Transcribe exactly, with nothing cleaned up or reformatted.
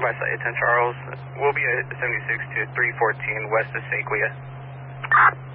My site, ten Charles. We'll be at seventy-six to three fourteen west of Sequoia.